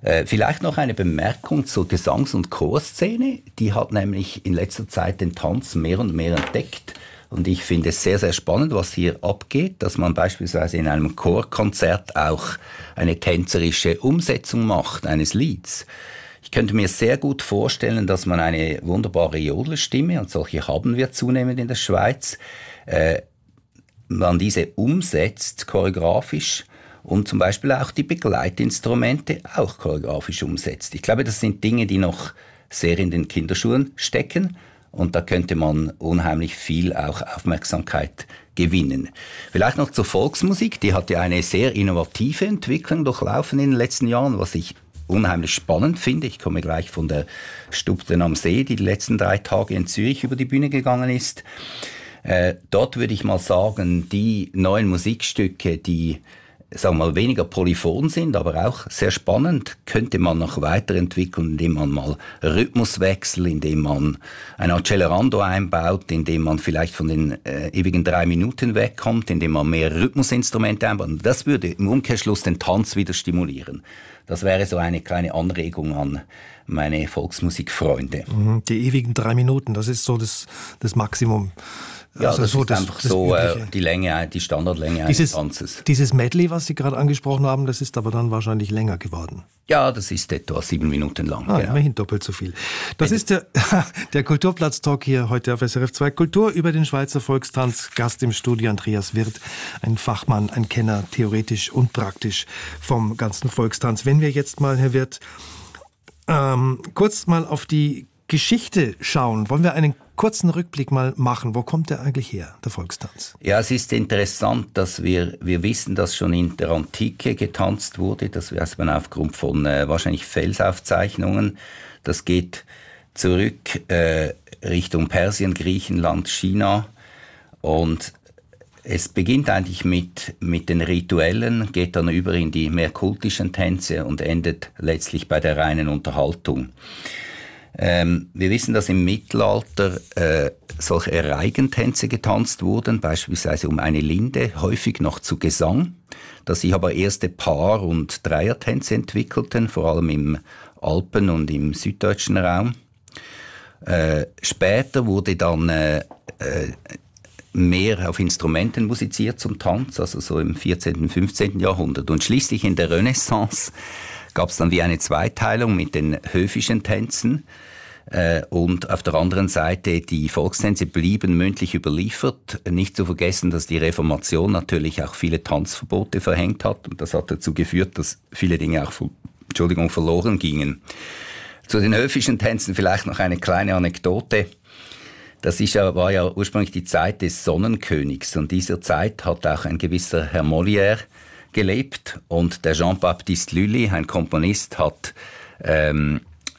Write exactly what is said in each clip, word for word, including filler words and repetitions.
Äh, vielleicht noch eine Bemerkung zur Gesangs- und Chorszene. Die hat nämlich in letzter Zeit den Tanz mehr und mehr entdeckt. Und ich finde es sehr, sehr spannend, was hier abgeht, dass man beispielsweise in einem Chorkonzert auch eine tänzerische Umsetzung macht eines Lieds. Ich könnte mir sehr gut vorstellen, dass man eine wunderbare Jodelstimme, und solche haben wir zunehmend in der Schweiz, äh, man diese umsetzt choreografisch und zum Beispiel auch die Begleitinstrumente auch choreografisch umsetzt. Ich glaube, das sind Dinge, die noch sehr in den Kinderschuhen stecken. Und da könnte man unheimlich viel auch Aufmerksamkeit gewinnen. Vielleicht noch zur Volksmusik. Die hat ja eine sehr innovative Entwicklung durchlaufen in den letzten Jahren, was ich unheimlich spannend finde. Ich komme gleich von der Stubten am See, die die letzten drei Tage in Zürich über die Bühne gegangen ist. Äh, dort würde ich mal sagen, die neuen Musikstücke, die sagen wir mal, weniger polyphon sind, aber auch sehr spannend, könnte man noch weiterentwickeln, indem man mal Rhythmuswechsel, indem man ein Accelerando einbaut, indem man vielleicht von den äh, ewigen drei Minuten wegkommt, indem man mehr Rhythmusinstrumente einbaut. Das würde im Umkehrschluss den Tanz wieder stimulieren. Das wäre so eine kleine Anregung an meine Volksmusikfreunde. Die ewigen drei Minuten, das ist so das, das Maximum. Ja, also das so ist das, einfach das so äh, Übliche. die Länge, die Standardlänge dieses, eines Tanzes. Dieses Medley, was Sie gerade angesprochen haben, das ist aber dann wahrscheinlich länger geworden. Ja, das ist etwa sieben Minuten lang. Ah, genau. Immerhin doppelt so viel. Das ist der, der Kulturplatz-Talk hier heute auf S R F zwei Kultur über den Schweizer Volkstanz. Gast im Studio Andreas Wirth, ein Fachmann, ein Kenner, theoretisch und praktisch vom ganzen Volkstanz. Wenn wir jetzt mal, Herr Wirth, ähm, kurz mal auf die Geschichte schauen, wollen wir einen kurzen Rückblick mal machen. Wo kommt der eigentlich her, der Volkstanz? Ja, es ist interessant, dass wir, wir wissen, dass schon in der Antike getanzt wurde. Das weiß man aufgrund von äh, wahrscheinlich Felsaufzeichnungen. Das geht zurück äh, Richtung Persien, Griechenland, China. Und es beginnt eigentlich mit, mit den Rituellen, geht dann über in die mehr kultischen Tänze und endet letztlich bei der reinen Unterhaltung. Ähm, wir wissen, dass im Mittelalter äh, solche Reigentänze getanzt wurden, beispielsweise um eine Linde, häufig noch zu Gesang, dass sich aber erste Paar- und Dreiertänze entwickelten, vor allem im Alpen- und im süddeutschen Raum. Äh, später wurde dann äh, äh, mehr auf Instrumenten musiziert zum Tanz, also so im vierzehnten, fünfzehnten Jahrhundert. Und schließlich in der Renaissance gab es dann wie eine Zweiteilung mit den höfischen Tänzen äh, und auf der anderen Seite die Volkstänze blieben mündlich überliefert. Nicht zu vergessen, dass die Reformation natürlich auch viele Tanzverbote verhängt hat und das hat dazu geführt, dass viele Dinge auch Entschuldigung, verloren gingen. Zu den höfischen Tänzen vielleicht noch eine kleine Anekdote. Das ist ja, war ja ursprünglich die Zeit des Sonnenkönigs und dieser Zeit hat auch ein gewisser Herr Molière gelebt und der Jean-Baptiste Lully, ein Komponist, hat ähm,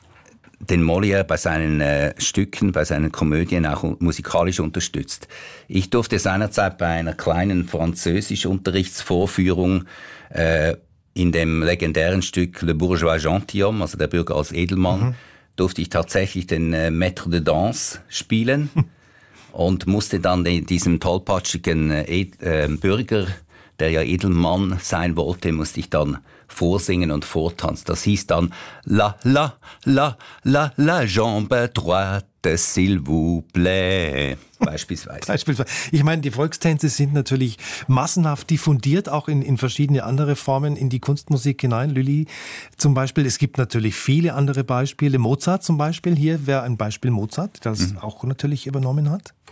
den Molière bei seinen äh, Stücken, bei seinen Komödien auch musikalisch unterstützt. Ich durfte seinerzeit bei einer kleinen Französisch-Unterrichtsvorführung äh, in dem legendären Stück Le Bourgeois Gentilhomme, also der Bürger als Edelmann, mhm. durfte ich tatsächlich den äh, Maître de Danse spielen und musste dann den, diesem tollpatschigen äh, äh, Bürger, der ja Edelmann sein wollte, musste ich dann vorsingen und vortanzen. Das hieß dann La, la, la, la, la jambe droite, s'il vous plaît. Beispielsweise. Beispielsweise. Ich meine, die Volkstänze sind natürlich massenhaft diffundiert, auch in, in verschiedene andere Formen in die Kunstmusik hinein. Lully zum Beispiel. Es gibt natürlich viele andere Beispiele. Mozart zum Beispiel. Hier wäre ein Beispiel Mozart, das mhm. auch natürlich übernommen hat.